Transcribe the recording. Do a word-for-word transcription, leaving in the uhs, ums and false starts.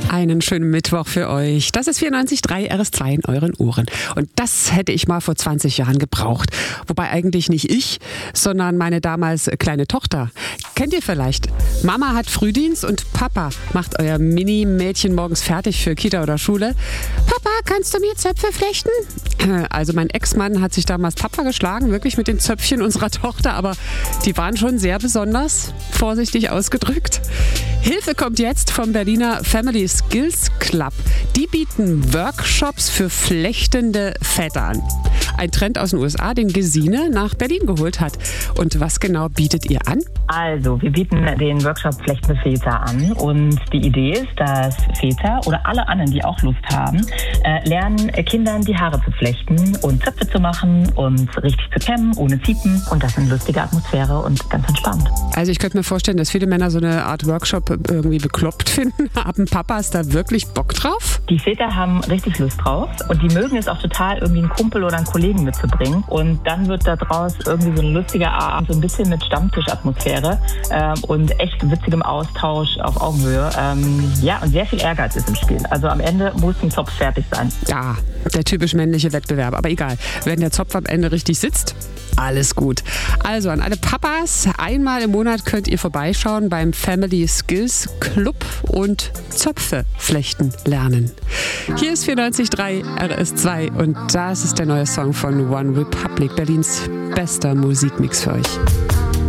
Einen schönen Mittwoch für euch. Das ist vierundneunzig Komma drei R S zwei in euren Ohren. Und das hätte ich mal vor zwanzig Jahren gebraucht. Wobei eigentlich nicht ich, sondern meine damals kleine Tochter. Kennt ihr vielleicht? Mama hat Frühdienst und Papa macht euer Mini-Mädchen morgens fertig für Kita oder Schule. Papa, kannst du mir Zöpfe flechten? Also mein Ex-Mann hat sich damals tapfer geschlagen, wirklich mit den Zöpfchen unserer Tochter, aber die waren schon sehr besonders, vorsichtig ausgedrückt. Hilfe kommt jetzt vom Berliner Family Skills Club. Die bieten Workshops für flechtende Väter an. Ein Trend aus den U S A, den Gesine nach Berlin geholt hat. Und was genau bietet ihr an? Also, wir bieten den Workshop Flechtende Väter an. Und die Idee ist, dass Väter oder alle anderen, die auch Lust haben, äh, lernen, Kindern die Haare zu flechten und Zöpfe zu machen und richtig zu kämmen, ohne Ziepen. Und das in lustiger Atmosphäre und ganz entspannt. Also ich könnte mir vorstellen, dass viele Männer so eine Art Workshop irgendwie bekloppt finden. Haben Papas da wirklich Bock drauf? Die Väter haben richtig Lust drauf und die mögen es auch total, irgendwie einen Kumpel oder einen Kollegen mitzubringen. Und dann wird daraus irgendwie so ein lustiger Abend, so ein bisschen mit Stammtischatmosphäre ähm, und echt witzigem Austausch auf Augenhöhe. Ähm, ja, und sehr viel Ehrgeiz ist im Spiel. Also am Ende muss ein Zopf fertig sein. Ja, der typisch männliche Wettbewerb. Aber egal, wenn der Zopf am Ende richtig sitzt, alles gut. Also an alle Papas, einmal im Monat könnt ihr vorbeischauen beim Family Skills Club und Zöpfe flechten lernen. Hier ist vierundneunzig Komma drei R S zwei und das ist der neue Song von One Republic, Berlins bester Musikmix für euch.